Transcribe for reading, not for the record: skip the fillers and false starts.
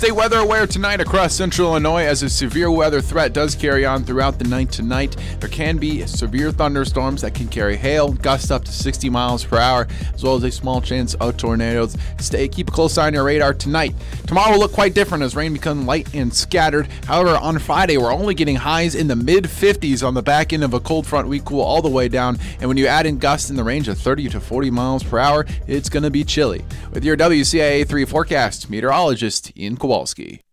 stay weather aware tonight across central Illinois as a severe weather threat does carry on throughout the night tonight. There can be severe thunderstorms that can carry hail, gusts up to 60 miles per hour, as well as a small chance of tornadoes. Keep a close eye on your radar tonight. Tomorrow will look quite different as rain becomes light and scattered. However, on Friday, we're only getting highs in the mid-50s on the back end of a cold front. We cool all the way down, and when you add in gusts in the range of 30 to 40 miles per hour, it's going to be chilly. With your WCIA 3 forecast, meteorologist Ian Kowalski.